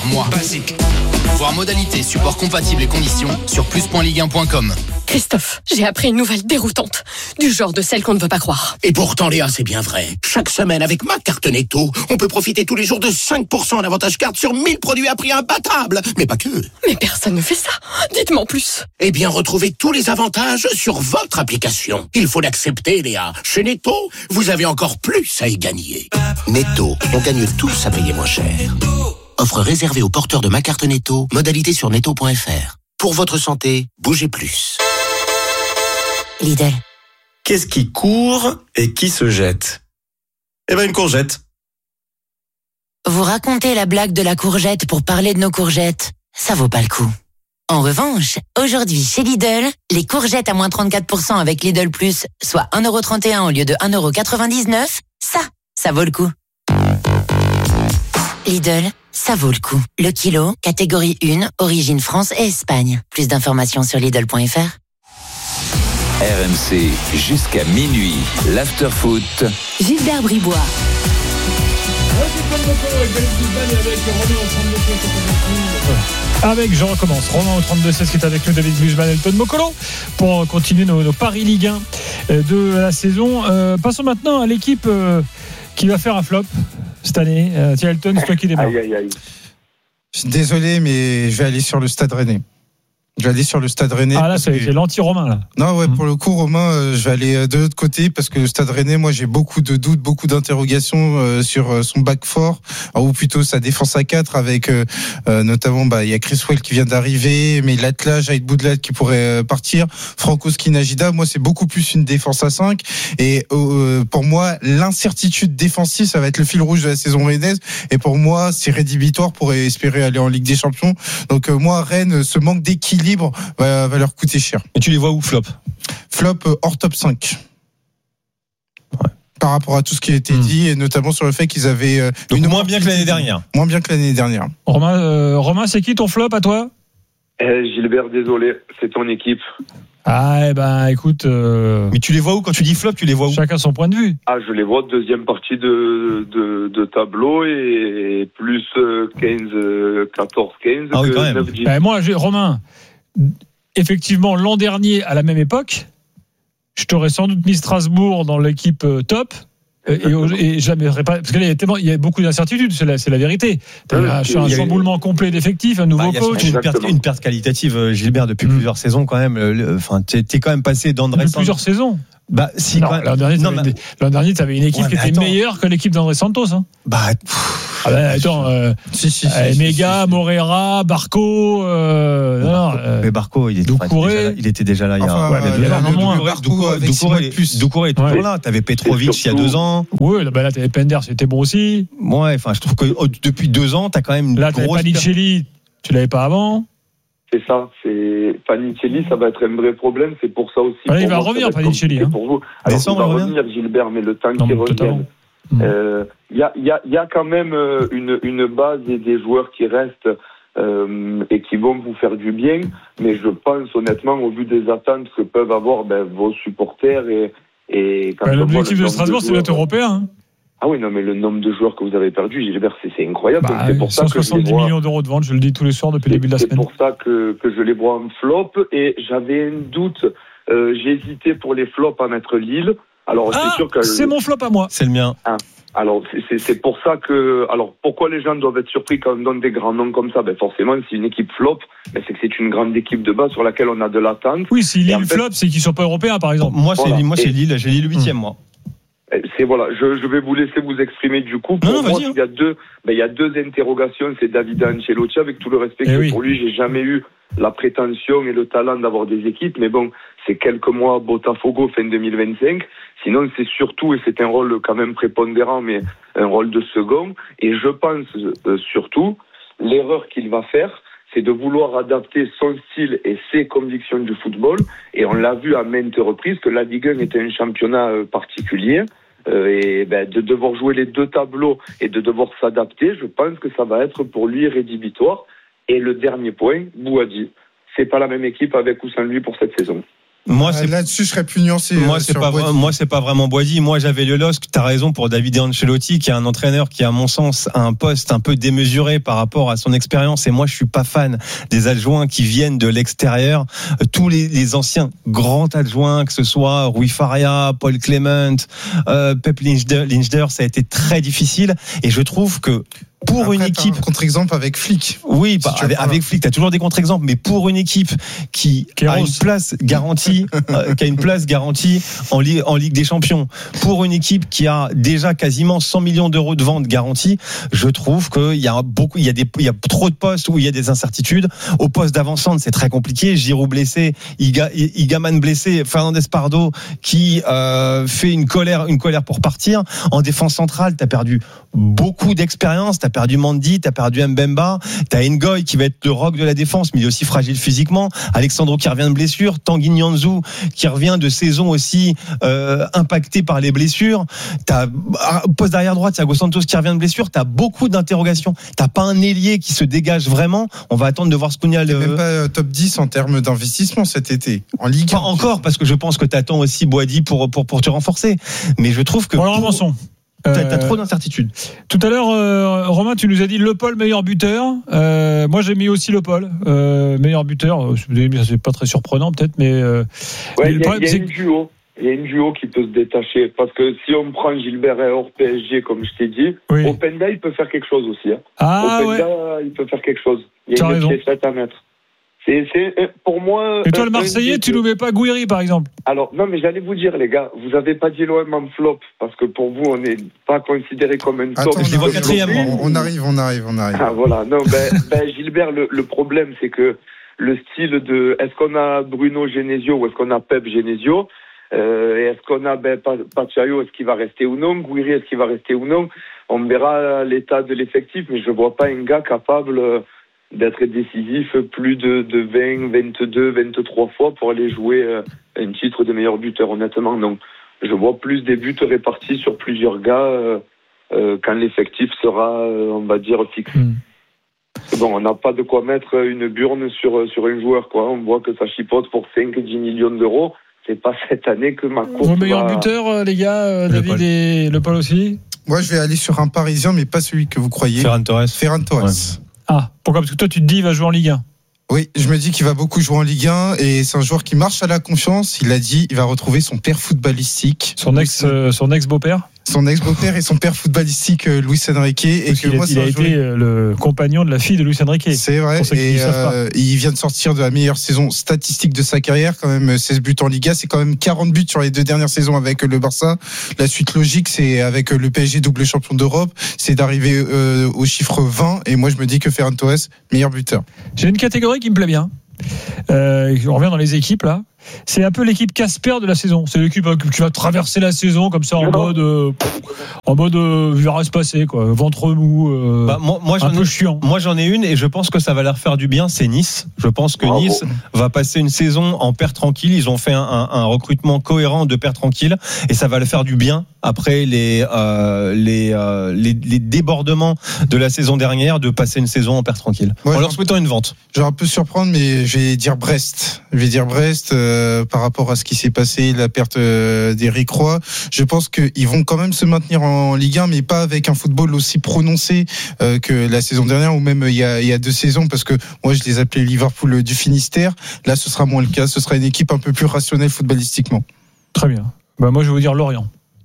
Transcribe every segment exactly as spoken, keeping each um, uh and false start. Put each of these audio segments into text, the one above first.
Moi, basique. Voir modalité, support compatible et conditions sur plus point ligue un point com. Christophe, j'ai appris une nouvelle déroutante, du genre de celle qu'on ne veut pas croire. Et pourtant, Léa, c'est bien vrai. Chaque semaine, avec ma carte Netto, on peut profiter tous les jours de cinq pour cent en avantage carte sur mille produits à prix imbattable. Mais pas que. Mais personne ne fait ça. Dites-moi en plus. Eh bien, retrouvez tous les avantages sur votre application. Il faut l'accepter, Léa. Chez Netto, vous avez encore plus à y gagner. Netto, on gagne tous à payer moins cher. Offre réservée aux porteurs de ma carte Netto. Modalité sur netto point f r. Pour votre santé, bougez plus. Lidl. Qu'est-ce qui court et qui se jette ? Eh ben une courgette. Vous racontez la blague de la courgette pour parler de nos courgettes. Ça vaut pas le coup. En revanche, aujourd'hui chez Lidl, les courgettes à moins trente-quatre pour cent avec Lidl Plus, soit un euro trente et un au lieu de un euro quatre-vingt-dix-neuf, ça, ça vaut le coup. Lidl, ça vaut le coup. Le kilo, catégorie un, origine France et Espagne. Plus d'informations sur Lidl point f r. R M C, jusqu'à minuit, l'after-foot. Gilbert Bribois. Avec, je recommence, Romain au trente-deux seize qui est avec nous, David Guzman et Elton Mokolo pour continuer nos, nos paris Ligue un de la saison. Euh, passons maintenant à l'équipe euh, qui va faire un flop cette année. Euh, tiens Elton, c'est toi qui démarre. Aïe, aïe, aïe. Je suis désolé, mais je vais aller sur le Stade Rennais. Je vais aller sur le Stade Rennais. Ah là, c'est, que... c'est l'anti-Romain là. Non, ouais, pour le coup, Romain, euh, je vais aller de l'autre côté parce que le Stade Rennais, moi, j'ai beaucoup de doutes, beaucoup d'interrogations euh, sur euh, son back four, ou plutôt sa défense à quatre avec euh, euh, notamment, bah, il y a Criswell qui vient d'arriver, mais l'attelage avec Boudlat qui pourrait euh, partir, Franco Skinagida. Moi, c'est beaucoup plus une défense à cinq. Et euh, pour moi, l'incertitude défensive, ça va être le fil rouge de la saison rennaise. Et pour moi, c'est rédhibitoire pour espérer aller en Ligue des Champions. Donc euh, moi, Rennes, ce manque d'équilibre Va, va leur coûter cher. Et tu les vois où, flop ? Flop euh, hors top cinq. Ouais. Par rapport à tout ce qui a été mmh. dit, et notamment sur le fait qu'ils avaient euh, Donc une moins bien que l'année dernière. Moins bien que l'année dernière. Romain, euh, Romain, c'est qui ton flop à toi ? eh, Gilbert, désolé, c'est ton équipe. Ah, eh ben, écoute. Euh... Mais tu les vois où quand tu dis flop, tu les vois où ? Chacun son point de vue. Ah, je les vois deuxième partie de, de, de tableau et plus quinze, quatorze, quinze. Ah oui, quand même. Ben, moi, j'ai, Romain. Effectivement, l'an dernier, à la même époque, je t'aurais sans doute mis Strasbourg dans l'équipe top. Et, et jamais pas, parce qu'il y a tellement, il y a beaucoup d'incertitudes, c'est la, c'est la vérité. T'as ouais, un, un chamboulement complet d'effectif, un nouveau bah, coach. Une perte, une perte qualitative, Gilbert, depuis mmh. plusieurs saisons quand même. Enfin, t'es, t'es quand même passé d'André Santos. Plusieurs saisons. Bah, si, non, quand l'an dernier, non, mais... l'an dernier, t'avais une équipe ouais, qui était attends. meilleure que l'équipe d'André Santos, hein. Bah, ah ben, attends, euh, si, si, si, euh, si, Méga, si, si. Morera, Barco, euh, non, euh, mais Barco, il était, Doucouré, il était déjà là, il y a, enfin, ouais, euh, il y a un an moins. Doucouré est toujours là. T'avais Petrovic il y a deux ans. Oui, bah là, t'avais Pender, c'était bon aussi. Ouais, enfin, je trouve que depuis deux ans, t'as quand même une là, t'avais Panicelli, tu l'avais pas avant. C'est ça, c'est Panicelli, ça va être un vrai problème. C'est pour ça aussi. Ah, il va revenir, Panicelli. Hein. Pour vous. Alors, il va revenir, Gilbert, mais le temps qu'il revienne. Il euh, y, a, y, a, y a quand même une, une base et des joueurs qui restent euh, et qui vont vous faire du bien, mais je pense honnêtement, au vu des attentes que peuvent avoir ben, vos supporters et, et quand ben, l'objectif de Strasbourg, de c'est d'être européen. Hein. Ah oui, non, mais le nombre de joueurs que vous avez perdus, Gilbert, c'est, c'est incroyable. Bah, c'est pour cent soixante-dix ça que millions d'euros de vente, je le dis tous les soirs depuis le début de la c'est semaine. C'est pour ça que, que je les vois en flop et j'avais un doute. Euh, j'ai hésité pour les flops à mettre Lille. Alors, ah, c'est sûr que c'est mon flop à moi. C'est le mien. Ah, alors, c'est, c'est, c'est pour ça que. Alors, pourquoi les gens doivent être surpris quand on donne des grands noms comme ça ? Ben, forcément, c'est une équipe flop, ben, c'est que c'est une grande équipe de base sur laquelle on a de l'attente. Oui, si Lille fait, flop, c'est qu'ils sont pas européens, par exemple. Moi, c'est, voilà. moi, c'est Lille, j'ai Lille huitième, moi. C'est voilà, je, je vais vous laisser vous exprimer du coup. Pour non, non, moi, il y a deux, ben, il y a deux interrogations. C'est David Ancelotti, avec tout le respect eh que oui. pour lui, j'ai jamais eu la prétention et le talent d'avoir des équipes. Mais bon, c'est quelques mois Botafogo fin deux mille vingt-cinq. Sinon, c'est surtout, et c'est un rôle quand même prépondérant, mais un rôle de second. Et je pense euh, surtout, l'erreur qu'il va faire, c'est de vouloir adapter son style et ses convictions du football. Et on l'a vu à maintes reprises que la Ligue un était un championnat euh, particulier. Euh, et ben, de devoir jouer les deux tableaux et de devoir s'adapter, je pense que ça va être pour lui rédhibitoire. Et le dernier point, Bouhaddi, c'est pas la même équipe avec ou sans lui pour cette saison. Moi, c'est... Là-dessus, je serais plus nuancé. Moi, euh, c'est sur pas, Boisy. moi, c'est pas vraiment Boisy. Moi, j'avais le LOSC. T'as raison pour Davide Ancelotti, qui est un entraîneur qui, à mon sens, a un poste un peu démesuré par rapport à son expérience. Et moi, je suis pas fan des adjoints qui viennent de l'extérieur. Tous les, les anciens grands adjoints, que ce soit Rui Faria, Paul Clement, euh, Pep Lindner, ça a été très difficile. Et je trouve que pour Après, une équipe, un contre-exemple avec Flick. oui, bah, Si avec, avec Flick, t'as toujours des contre-exemples, mais pour une équipe qui Kéros. a une place garantie, euh, qui a une place garantie en Ligue, en Ligue des Champions, pour une équipe qui a déjà quasiment cent millions d'euros de vente garantie, je trouve qu'il y a beaucoup, il y a des, il y a trop de postes où il y a des incertitudes. Au poste d'avant-centre, c'est très compliqué. Giroud blessé, Iga, Igaman blessé, Fernandez Pardo qui euh, fait une colère, une colère pour partir. En défense centrale, t'as perdu beaucoup d'expérience. T'as perdu Mandy, t'as perdu Mbemba, t'as Ngoy qui va être le rock de la défense, mais il est aussi fragile physiquement. Alexandro qui revient de blessure, Tanguy Nianzou qui revient de saison aussi euh, impacté par les blessures. T'as poste derrière droite, Thiago Santos qui revient de blessure. T'as beaucoup d'interrogations. T'as pas un ailier qui se dégage vraiment. On va attendre de voir ce qu'on y a. Le... Même pas euh, top dix en termes d'investissement cet été en Ligue. Pas encore, parce que je pense que t'attends aussi Boadi pour pour pour te renforcer. Mais je trouve que Bon, alors pour... avançons. T'as, t'as Euh, trop d'incertitudes. Tout à l'heure, euh, Romain, tu nous as dit Le Paul meilleur buteur. Euh, moi, j'ai mis aussi Le Paul euh, meilleur buteur. C'est pas très surprenant, peut-être, mais. Euh, Ouais, mais il le y a, problème, il y a c'est une que- duo. Il y a une duo qui peut se détacher. Parce que si on prend Gilbert et hors P S G, comme je t'ai dit, Oui. Openda, il peut faire quelque chose aussi. Hein. Ah Openda, ouais. il peut faire quelque chose. Il y T'as a une raison. pièce à mettre. C'est, c'est, pour moi. Et toi, un- le Marseillais, un des tu deux. ne mets pas Gouiri, par exemple. Alors, non, mais j'allais vous dire, les gars, vous avez pas dit l'O M en flop, parce que pour vous, on n'est pas considéré comme une Attends, top. je les vois on arrive, quatrième, moi. on, on arrive, on arrive, on arrive. Ah, voilà. Non, ben, ben Gilbert, le, le problème, c'est que le style de, est-ce qu'on a Bruno Genesio ou est-ce qu'on a Pep Genesio, euh, et est-ce qu'on a, ben, Pachayo, est-ce qu'il va rester ou non, Gouiri, est-ce qu'il va rester ou non, on verra l'état de l'effectif, mais je vois pas un gars capable d'être décisif plus de, de vingt, vingt-deux, vingt-trois fois pour aller jouer euh, un titre de meilleur buteur, honnêtement. Donc, je vois plus des buts répartis sur plusieurs gars euh, euh, quand l'effectif sera, euh, on va dire, fixe. Mm. Bon, on n'a pas de quoi mettre une burne sur, sur un joueur, quoi. On voit que ça chipote pour cinq à dix millions d'euros. C'est pas cette année que ma course Vos meilleurs va... buteurs, euh, les gars, euh, Le David Paul. et Le Paul aussi. Moi, je vais aller sur un Parisien, mais pas celui que vous croyez. Ferran Torres. Ferran Torres. Ouais. Ah, pourquoi? Parce que toi, tu te dis, il va jouer en Ligue un. Oui, je me dis qu'il va beaucoup jouer en Ligue un et c'est un joueur qui marche à la confiance. Il a dit, il va retrouver son père footballistique. Son ex, euh, son ex beau-père. Son ex-beau-père et son père footballistique, euh, Luis Enrique. Et Parce que qu'il a, moi, il c'est a un été joueur- euh, le compagnon de la fille de Luis Enrique. C'est vrai. Pour ceux qui Et ne savent pas. euh, il vient de sortir de la meilleure saison statistique de sa carrière, quand même seize buts en Liga. C'est quand même quarante buts sur les deux dernières saisons avec le Barça. La suite logique, c'est avec le P S G double champion d'Europe, c'est d'arriver euh, au chiffre vingt. Et moi, je me dis que Ferran Torres, meilleur buteur. J'ai une catégorie qui me plaît bien. Euh, on revient dans les équipes là. C'est un peu l'équipe Casper de la saison. C'est l'équipe euh, qui va traverser la saison comme ça en Non. mode, euh, pff, en mode, euh, verra se passer quoi. Ventre mou, euh, Bah, moi, moi, un j'en peu ai, chiant. moi, j'en ai une et je pense que ça va leur faire du bien. C'est Nice. Je pense que Bravo. Nice va passer une saison en père tranquille. Ils ont fait un, un, un recrutement cohérent de père tranquille et ça va leur faire du bien après les, euh, les, euh, les, les débordements de la saison dernière de passer une saison en père tranquille. Ouais, en leur j'en- souhaitant une vente. Je vais un peu surprendre, mais je vais dire Brest. Je vais dire Brest euh, par rapport à ce qui s'est passé, la perte euh, d'Éric Roy. Je pense qu'ils vont quand même se maintenir en Ligue un, mais pas avec un football aussi prononcé euh, que la saison dernière ou même il y a, il y a deux saisons, parce que moi je les appelais Liverpool du Finistère. Là, ce sera moins le cas. Ce sera une équipe un peu plus rationnelle footballistiquement. Très bien. Bah, moi je vais vous dire Lorient.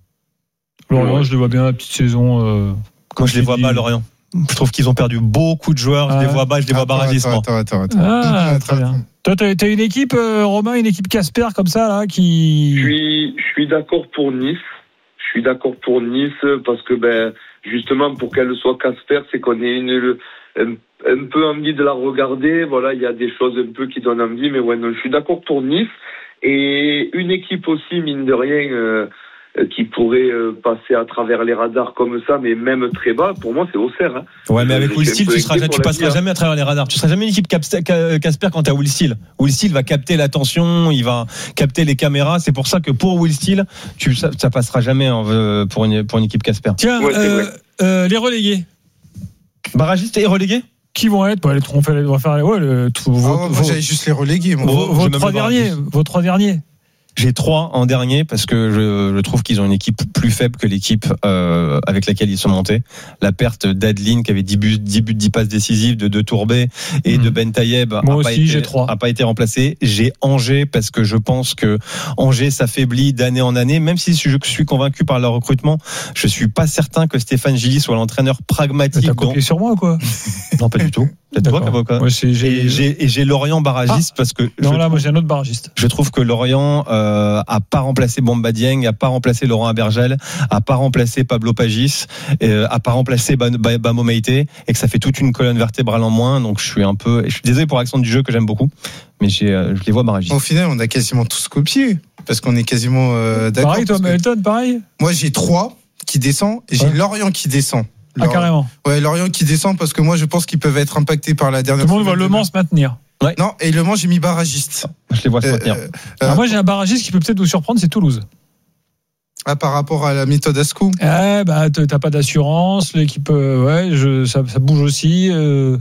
Lorient, Ouais. je les vois bien la petite saison. Euh, Moi, je les tu vois dis. bas, Lorient. Je trouve qu'ils ont perdu beaucoup de joueurs. Je Ah les ouais. vois bas, je les vois Attends, barragistes, moi. attends, attends, attends, attends. Ah, Attends, très bien. attends. Toi, t'as, t'as une équipe, euh, Romain, une équipe Casper comme ça là Je qui. suis, je suis d'accord pour Nice. Je suis d'accord pour Nice parce que, ben, justement, pour qu'elle soit Casper, c'est qu'on ait une, un, un peu envie de la regarder. Voilà, il y a des choses un peu qui donnent envie, mais ouais, non, je suis d'accord pour Nice. Et une équipe aussi, mine de rien, euh, qui pourrait euh, passer à travers les radars comme ça, mais même très bas, pour moi, c'est Auxerre. Hein. Ouais, mais avec Je Will suis un Steele, peu tu, seras, inquiet tu pour la passeras vie, hein. jamais à travers les radars. Tu seras jamais une équipe Cap- Casper quand t'as Will Steele. Will Steele va capter l'attention, il va capter les caméras. C'est pour ça que pour Will Steele, tu, ça, ça passera jamais en, euh, pour, une, pour une équipe Casper. Tiens, Ouais, c'est euh, vrai. euh, les relégués. Barragiste et relégué? qui vont être, bah, les, on, fait, on va faire ouais, le, tout, ah, vos, moi, vos, j'allais juste les reléguer. Moi. Vos, vos, trois derniers, vos trois derniers. J'ai trois en dernier parce que je, je trouve qu'ils ont une équipe plus faible que l'équipe euh, avec laquelle ils sont montés. La perte d'Adeline qui avait dix buts, dix buts, dix passes décisives, de De Tourbet et mmh. de Ben Taïeb a, Moi pas aussi, été, j'ai trois. a pas été remplacé. J'ai Angers parce que je pense que Angers s'affaiblit d'année en année. Même si je suis convaincu par leur recrutement, je suis pas certain que Stéphane Gilly soit l'entraîneur pragmatique. T'as copié sur moi ou quoi? Non, pas du tout. C'est toi, Avocat. Moi, c'est, j'ai... Et, j'ai, et j'ai Lorient barragiste ah. parce que. Non, là, trouve, moi, j'ai un autre barragiste. Je trouve que Lorient euh, a pas remplacé Bamba Dieng, a pas remplacé Laurent Abergel, a pas remplacé Pablo Pagis, euh, a pas remplacé Bamo Meïté, et que ça fait toute une colonne vertébrale en moins. Donc, je suis un peu. Je suis désolé pour l'accent du jeu que j'aime beaucoup, mais j'ai, euh, je les vois barragistes. Au final, on a quasiment tous copié parce qu'on est quasiment euh, d'accord. Pareil, toi, Melton, pareil. Moi, j'ai trois qui descend et j'ai ouais. Lorient qui descend. Ah, Lorient. Carrément. Ouais, Lorient qui descend parce que moi, je pense qu'ils peuvent être impactés par la dernière. Tout le monde voit Le Mans se maintenir. Ouais. Non, et Le Mans, j'ai mis barragiste. Je les vois se maintenir. Euh, euh, moi, j'ai un barragiste qui peut peut-être vous surprendre, c'est Toulouse. Ah, par rapport à la méthode Ascou. Eh, bah, t'as pas d'assurance, l'équipe, euh, ouais, je, ça, ça bouge aussi. Euh,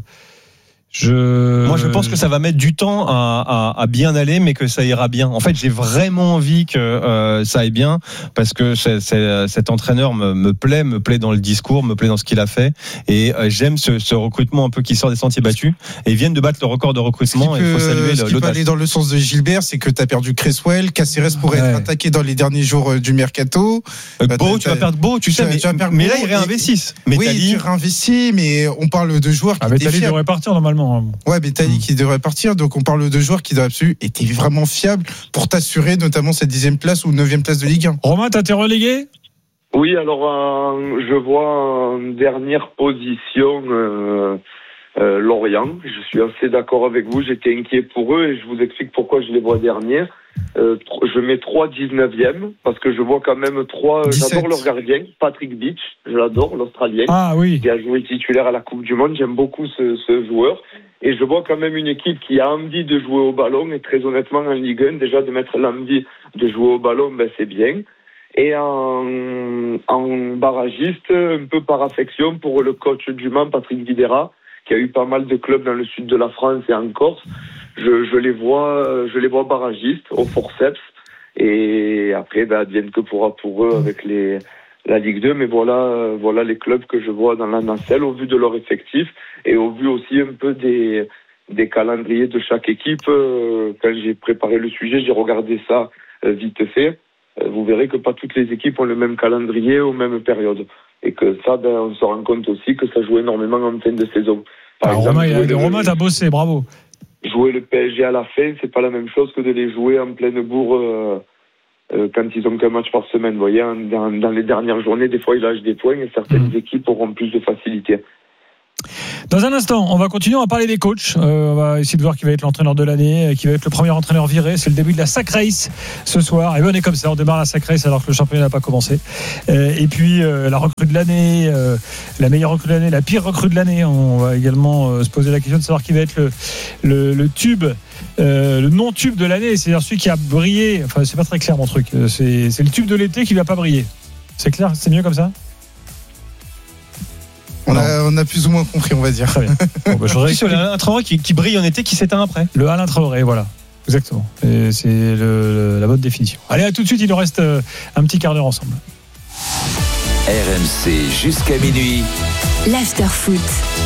Je... Moi, je pense que ça va mettre du temps à, à, à bien aller, mais que ça ira bien. En fait, j'ai vraiment envie que euh, ça aille bien, parce que c'est, c'est, cet entraîneur me, me plaît, me plaît dans le discours, me plaît dans ce qu'il a fait, et euh, j'aime ce, ce recrutement un peu qui sort des sentiers battus. Et ils viennent de battre le record de recrutement. Il faut saluer ce qui peut aller dans le sens de Gilbert, c'est que t'as perdu Cresswell, Caceres pourrait ouais. être attaqué dans les derniers jours du mercato. Euh, Beau, tu vas perdre Beau, tu sais, mais, mais là ils réinvestissent. Oui, ils réinvestissent, mais on parle de joueurs qui ah, Métali devrait partir normalement. Ouais, Métali qui devrait partir, donc on parle de joueurs qui devraient absolument être vraiment fiables pour t'assurer notamment cette dixième place ou neuvième place de Ligue un. Romain, t'as été relégué ? Oui, alors euh, je vois en dernière position euh, euh, Lorient. Je suis assez d'accord avec vous, j'étais inquiet pour eux et je vous explique pourquoi je les vois derniers. Euh, je mets trois dix-neuvième parce que je vois quand même trois. J'adore leur gardien, Patrick Beach, je l'adore, l'Australien, ah, oui. qui a joué titulaire à la Coupe du Monde. J'aime beaucoup ce, ce joueur et je vois quand même une équipe qui a envie de jouer au ballon et très honnêtement en Ligue un, déjà de mettre l'envie de jouer au ballon, ben c'est bien. Et en, en barragiste, un peu par affection pour le coach du Mans, Patrick Videra, qui a eu pas mal de clubs dans le sud de la France et en Corse. Je, je les vois, je les vois barragistes au forceps. Et après, ben, advienne que pourra pour eux avec les, la Ligue deux. Mais voilà, voilà les clubs que je vois dans la nacelle au vu de leur effectif et au vu aussi un peu des, des calendriers de chaque équipe. Quand j'ai préparé le sujet, j'ai regardé ça vite fait. Vous verrez que pas toutes les équipes ont le même calendrier aux mêmes périodes. Et que ça, ben, on se rend compte aussi que ça joue énormément en fin de saison. Par Alors exemple, Romain, le, Romain, t'as bossé, bravo. Jouer le P S G à la fin, c'est pas la même chose que de les jouer en pleine bourre euh, euh, quand ils ont qu'un match par semaine. Vous voyez, dans, dans les dernières journées, des fois, ils lâchent des points et certaines mmh. équipes auront plus de facilité. Dans un instant, on va continuer à parler des coachs. Euh, on va essayer de voir qui va être l'entraîneur de l'année, qui va être le premier entraîneur viré. C'est le début de la Sac Race ce soir. Et bien, on est comme ça, on démarre la Sac Race alors que le championnat n'a pas commencé. Euh, et puis, euh, la recrue de l'année, euh, la meilleure recrue de l'année, la pire recrue de l'année. On va également euh, se poser la question de savoir qui va être le, le, le tube, euh, le non-tube de l'année. C'est-à-dire celui qui a brillé. Enfin, c'est pas très clair mon truc. C'est, c'est le tube de l'été qui ne va pas briller. C'est clair, c'est mieux comme ça ? On a, on a plus ou moins compris, on va dire. Très bien. Bon, bah, je Alain Traoré qui, qui brille en été, qui s'éteint après. Le Alain Traoré, voilà. Exactement. Et c'est le, le, la bonne définition. Allez, à tout de suite, il nous reste un petit quart d'heure ensemble. R M C jusqu'à minuit. L'after foot.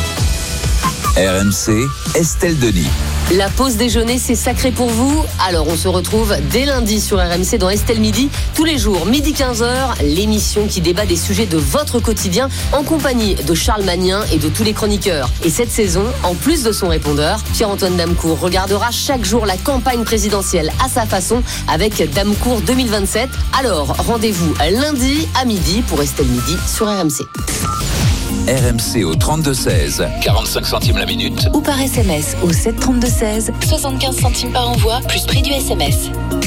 R M C, Estelle Denis. La pause déjeuner, c'est sacré pour vous. Alors, on se retrouve dès lundi sur R M C dans Estelle Midi. Tous les jours, midi quinze heures, l'émission qui débat des sujets de votre quotidien en compagnie de Charles Magnin et de tous les chroniqueurs. Et cette saison, en plus de son répondeur, Pierre-Antoine Damecourt regardera chaque jour la campagne présidentielle à sa façon avec Damecourt deux mille vingt-sept. Alors, rendez-vous lundi à midi pour Estelle Midi sur R M C. R M C au trente-deux seize, quarante-cinq centimes la minute. Ou par S M S au sept trente-deux seize, soixante-quinze centimes par envoi, plus prix du S M S.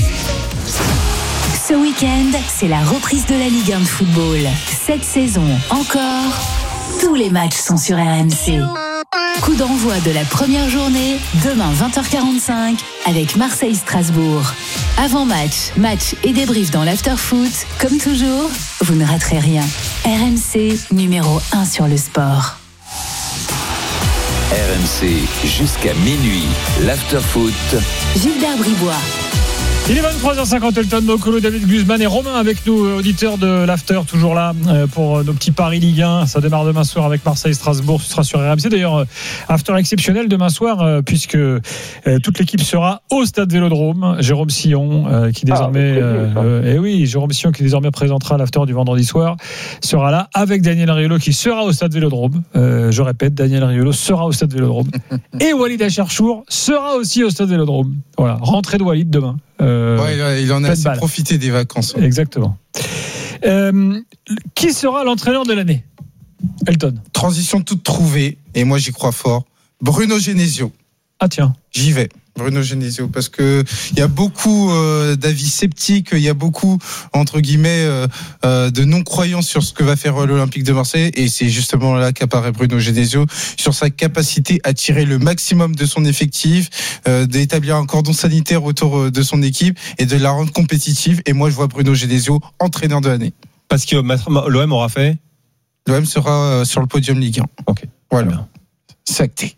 Ce week-end, c'est la reprise de la Ligue un de football. Cette saison encore, tous les matchs sont sur R M C. Coup d'envoi de la première journée, demain vingt heures quarante-cinq, avec Marseille-Strasbourg. Avant-match, match et débrief dans l'after-foot. Comme toujours, vous ne raterez rien. R M C, numéro un sur le sport. R M C jusqu'à minuit. L'after-foot. Gilbert Bribois. Il est vingt-trois heures cinquante, Elton Mokolo, David Guzman et Romain avec nous, auditeurs de l'After, toujours là pour nos petits paris Ligue un. Ça démarre demain soir avec Marseille-Strasbourg, ce sera sur R M C. D'ailleurs, After exceptionnel demain soir, puisque toute l'équipe sera au Stade Vélodrome. Jérôme Sillon, qui désormais, ah, euh, et oui, Jérôme Sillon qui désormais présentera l'After du vendredi soir, sera là avec Daniel Riolo qui sera au Stade Vélodrome. Euh, je répète, Daniel Riolo sera au Stade Vélodrome. Et Walid Acharchour sera aussi au Stade Vélodrome. Voilà, rentrée de Walid demain. Euh, ouais, il en a assez profité des vacances. Exactement. Euh, qui sera l'entraîneur de l'année, Elton? Transition toute trouvée, et moi j'y crois fort. Bruno Genesio. Ah tiens. J'y vais. Bruno Genesio, parce que il y a beaucoup euh, d'avis sceptiques, il y a beaucoup entre guillemets euh, euh, de non-croyants sur ce que va faire l'Olympique de Marseille, et c'est justement là qu'apparaît Bruno Genesio sur sa capacité à tirer le maximum de son effectif, euh, d'établir un cordon sanitaire autour de son équipe et de la rendre compétitive. Et moi, je vois Bruno Genesio entraîneur de l'année. Parce que l'O M aura fait. L'O M sera sur le podium Ligue un. Ok. Voilà. C'est acté.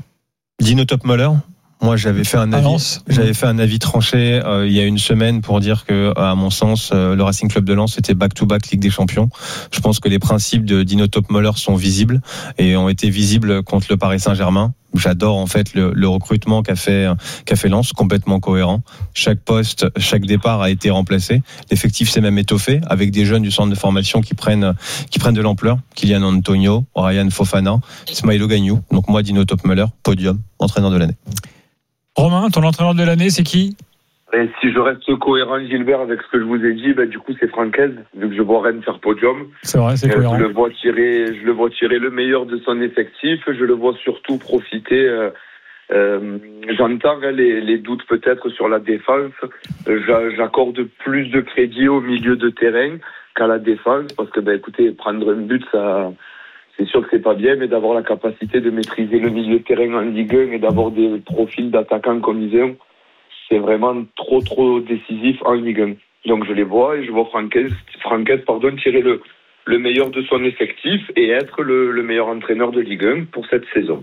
Dino Topmöller. Moi, j'avais fait un avis, j'avais fait un avis tranché euh, il y a une semaine pour dire que, à mon sens, euh, le Racing Club de Lens était back-to-back Ligue des Champions. Je pense que les principes de Dino Topmöller sont visibles et ont été visibles contre le Paris Saint-Germain. J'adore en fait le, le recrutement qu'a fait qu'a fait Lens, complètement cohérent. Chaque poste, chaque départ a été remplacé. L'effectif s'est même étoffé avec des jeunes du centre de formation qui prennent qui prennent de l'ampleur. Kylian Antonio, Ryan Fofana, Ismaïlo Gagnou. Donc moi, Dino Topmöller, podium, entraîneur de l'année. Romain, ton entraîneur de l'année, c'est qui? Et si je reste cohérent, Gilbert, avec ce que je vous ai dit, ben, du coup, c'est Franquez, vu que je vois Rennes faire podium. C'est vrai, c'est cohérent. Je le vois tirer, je le vois tirer le meilleur de son effectif. Je le vois surtout profiter. Euh, euh, j'entends hein, les, les doutes peut-être sur la défense. J'accorde plus de crédit au milieu de terrain qu'à la défense, parce que, ben, écoutez, prendre un but, ça, c'est sûr que c'est pas bien, mais d'avoir la capacité de maîtriser le milieu de terrain en Ligue un et d'avoir des profils d'attaquants comme ils ont, c'est vraiment trop trop décisif en Ligue un. Donc je les vois et je vois Franquez, Franquez pardon, tirer le, le meilleur de son effectif et être le, le meilleur entraîneur de Ligue un pour cette saison.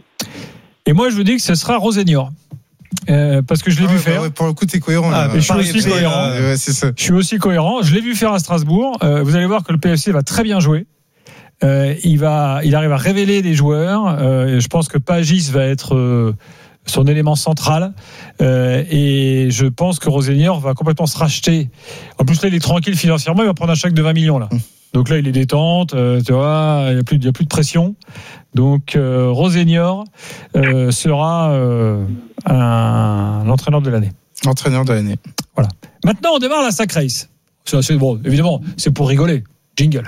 Et moi je vous dis que ce sera Rosenior. Euh, parce que je l'ai ah vu ouais, faire. Bah ouais, pour le coup, t'es cohérent. Ah, je suis aussi cohérent. Euh, ouais, c'est ça. Je suis aussi cohérent. Je l'ai vu faire à Strasbourg. Euh, vous allez voir que le P F C va très bien jouer. Euh, il va, il arrive à révéler des joueurs. Euh, je pense que Pagis va être euh, son élément central. Euh, et je pense que Rosenior va complètement se racheter. En plus là, il est tranquille financièrement. Il va prendre un chèque de vingt millions là. Donc là, il est détente. Euh, tu vois, il y a plus, il y a plus de pression. Donc euh, Rosenior euh, sera euh, un, un entraîneur de l'année. Entraîneur de l'année. Voilà. Maintenant, on démarre la sac race. C'est, c'est, bon, évidemment, c'est pour rigoler. Jingle.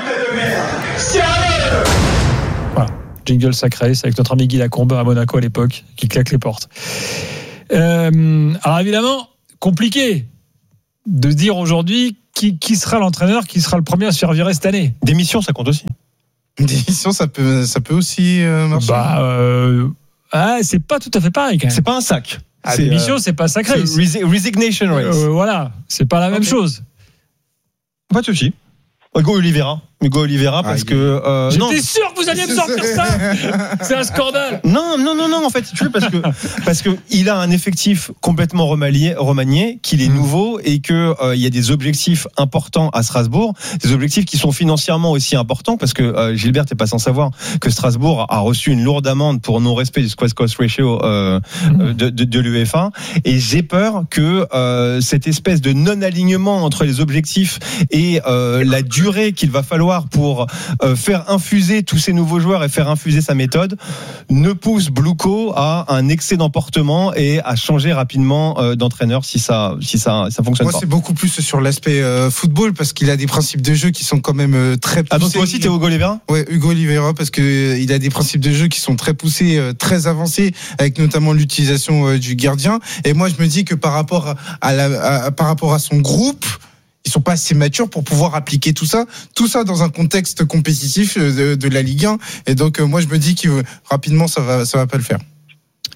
Voilà, jingle sacré, avec notre ami Guy Lacombe à Monaco à l'époque, qui claque les portes. Euh, alors évidemment, compliqué de dire aujourd'hui qui, qui sera l'entraîneur, qui sera le premier à se faire virer cette année. Démission, ça compte aussi. Démission, ça peut, ça peut aussi euh, marcher. Bah, euh, ah, c'est pas tout à fait pareil. Quand même. C'est pas un sac. Ah, c'est démission, euh, c'est pas sacré. C'est resi- resignation race. Euh, voilà, c'est pas la même okay. chose. Pas de souci. Hugo Oliveira. Hugo Oliveira parce ah, que euh, j'étais non. sûr que vous alliez me sortir ça. C'est un scandale. Non non non non en fait tu veux parce que parce que il a un effectif complètement remanié remanié qu'il est mmh. nouveau et que euh, il y a des objectifs importants à Strasbourg, des objectifs qui sont financièrement aussi importants parce que euh, Gilbert t'es pas sans savoir que Strasbourg a reçu une lourde amende pour non-respect du squad cost ratio euh, mmh. de, de, de l'UEFA et j'ai peur que euh, cette espèce de non-alignement entre les objectifs et euh, la durée qu'il va falloir pour euh, faire infuser tous ces nouveaux joueurs et faire infuser sa méthode ne pousse Bluco à un excès d'emportement et à changer rapidement euh, d'entraîneur si ça si ça ça fonctionne Moi, pas. Moi c'est beaucoup plus sur l'aspect euh, football parce qu'il a des principes de jeu qui sont quand même euh, très poussés. Ah donc toi aussi t'es Hugo Oliveira ? Ouais, Hugo Oliveira parce que euh, il a des principes de jeu qui sont très poussés, euh, très avancés avec notamment l'utilisation euh, du gardien et moi je me dis que par rapport à la à, par rapport à son groupe ils sont pas assez matures pour pouvoir appliquer tout ça, tout ça dans un contexte compétitif de, de la Ligue un. Et donc, euh, moi, je me dis que rapidement, ça va, ça va pas le faire. Romain ?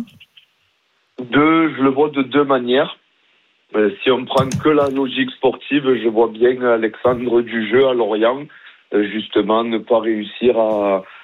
Deux, je le vois de deux manières. Euh, si on prend que la logique sportive, je vois bien Alexandre Dujeu à Lorient, euh, justement, ne pas réussir à,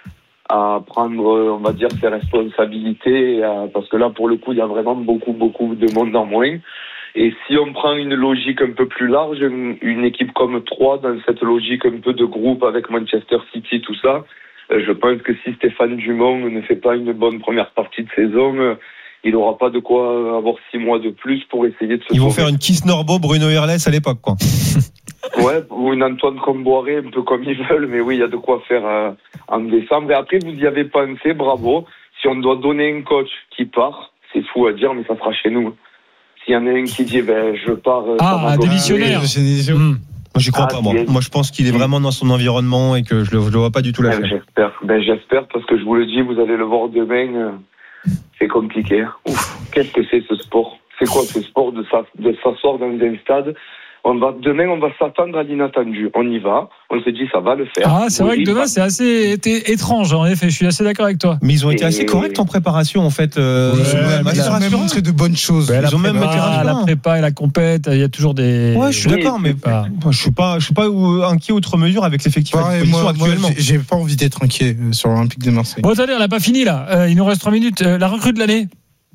à prendre, on va dire, ses responsabilités, à, parce que là, pour le coup, il y a vraiment beaucoup, beaucoup de monde en moins. Et si on prend une logique un peu plus large, une, une équipe comme Troyes, dans cette logique un peu de groupe avec Manchester City, tout ça, euh, je pense que si Stéphane Dumont ne fait pas une bonne première partie de saison, euh, il n'aura pas de quoi avoir six mois de plus pour essayer de se Ils vont sauver. faire une Kiss Norbo, Bruno Irles à l'époque, quoi. Ouais, ou une Antoine Comboiré, un peu comme ils veulent, mais oui, il y a de quoi faire euh, en décembre. Et après, vous y avez pensé, bravo. Si on doit donner un coach qui part, c'est fou à dire, mais ça sera chez nous. S'il y en a un qui dit, ben, je pars... Ah, un démissionnaire. Mmh. Moi, j'y crois Ah, pas, moi. yes. Moi, je pense qu'il est vraiment dans son environnement et que je le, je le vois pas du tout la Ben, faire. j'espère. Ben, j'espère, parce que je vous le dis, vous allez le voir demain, euh, c'est compliqué. Ouf, qu'est-ce que c'est ce sport? C'est quoi ce sport de, s'a- de s'asseoir dans un stade? On va, demain, on va s'attendre à l'inattendu. On y va. On se dit, ça va le faire. Ah, c'est vrai Oui, que demain, va- c'est assez été étrange, en effet. Je suis assez d'accord avec toi. Mais ils ont été Et- assez corrects en préparation, en fait. Euh, Ouais, ils ont même mais assez ils ont Ils ont même rassurants. montré de bonnes choses. Ben, la Ils ont même prépa, été rassurants. la prépa et la compète, il y a toujours des. Ouais, je suis Oui, d'accord, mais pas. moi, je suis pas, je suis pas euh, inquiet outre mesure avec l'effectif à Pareil, disposition moi, moi, actuellement. j'ai- j'ai pas envie d'être inquiet euh, sur l'Olympique de Marseille. Bon, attendez, on n'a pas fini là. Euh, il nous reste trois minutes. Euh, la recrue de l'année.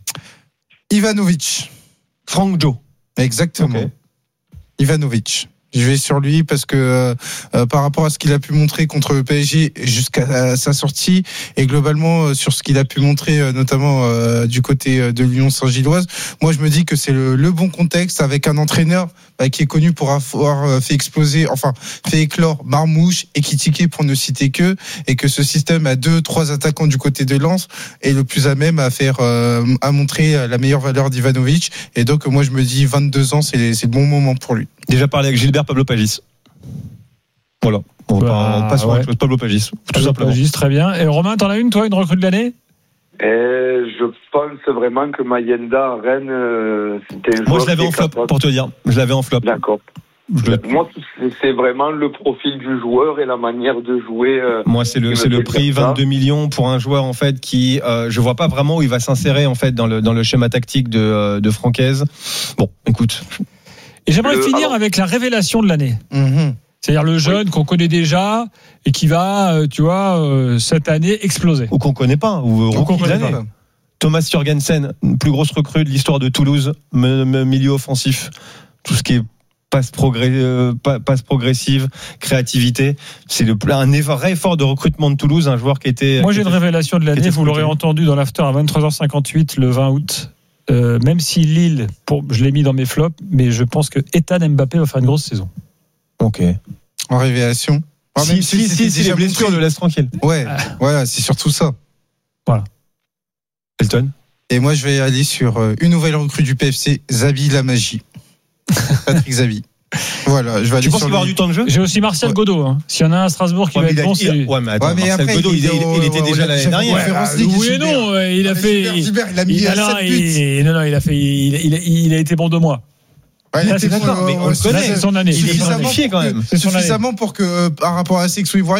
Ivanovic. Franck Joe. Exactement. Ok. Ivanovic. Je vais sur lui parce que euh, euh, par rapport à ce qu'il a pu montrer contre le P S G jusqu'à euh, sa sortie et globalement euh, sur ce qu'il a pu montrer euh, notamment euh, du côté euh, de l'Union Saint-Gilloise, moi je me dis que c'est le, le bon contexte avec un entraîneur bah, qui est connu pour avoir euh, fait exploser, enfin fait éclore Marmouche et Kitike pour ne citer que, et que ce système à deux, trois attaquants du côté de Lens est le plus à même à faire, euh, à montrer la meilleure valeur d'Ivanovic. Et donc moi je me dis vingt-deux ans, c'est, c'est le bon moment pour lui. Déjà parlé avec Gilbert Pablo Pagis. Voilà. On va Bah, pas, on passe sur ouais. autre chose. Pablo Pagis. Tout simplement. Juste très bien. Et Romain, t'en as une, toi, une recrue de l'année? Et je pense vraiment que Mayenda à Rennes, euh, c'était un Moi, joueur je l'avais qui en est flop, capable- pour te dire. Je l'avais en flop. D'accord. Je le- Moi, c'est- c'est vraiment le profil du joueur et la manière de jouer. euh, Moi, c'est le, qui c'est me le fait prix dire ça. vingt-deux millions pour un joueur en fait qui, euh, je vois pas vraiment où il va s'insérer en fait dans le dans le schéma tactique de euh, de Francaise. Bon, écoute. Et j'aimerais Le- finir alors- avec la révélation de l'année. Mmh. C'est-à-dire le jeune qu'on connaît déjà et qui va, euh, tu vois, euh, cette année exploser. Ou qu'on connaît pas, ou Ou qu'on rookie de connaît l'année. pas. Thomas Jurgensen, plus grosse recrue de l'histoire de Toulouse, me- me- milieu offensif, tout ce qui est passe, progrès, euh, pa- passe progressive, créativité, c'est le, un vrai effort de recrutement de Toulouse, un joueur qui était. Moi, qui j'ai une était- révélation de l'année. était Vous l'aurez scruté. entendu dans l'after à vingt-trois heures cinquante-huit le vingt août. Euh, même si Lille, pour, je l'ai mis dans mes flops, mais je pense que Ethan Mbappé va faire une grosse saison. Ok. En révélation. Ah, Si, même si, c'était si, si les déjà blessures montré. le laissent tranquille. Ouais, voilà, c'est surtout ça. Elton. Et moi, je vais aller sur euh, une nouvelle recrue du P F C, Zabi Lamagie. Patrick Zabi. Voilà, je vais aller Tu penses sur qu'il va avoir lui. du temps de jeu? J'ai aussi Marcel Ouais. Godot. Hein. S'il y en a un à Strasbourg qui Ouais, va mais il être a bon, dit- c'est. ouais, mais attends, Ouais, mais Marcel après, Godot, il, il est- il- il était ouais, déjà ouais, l'année ouais, dernière. ouais, Conférence League, oui et Gilbert. non, euh, il a Ah, mais fait. Gilbert, Gilbert, il a mis il, à ah non, sept buts. il- non, non, il a fait. Il, il, il a été bon deux mois. Ouais, il Là, était c'est bon, d'accord, euh, mais on ouais, le c'est- connaît. C'est son année. Il est C'est son année. identifié quand même. C'est son année. Suffisamment pour que, euh, par rapport à Six Ivoirien,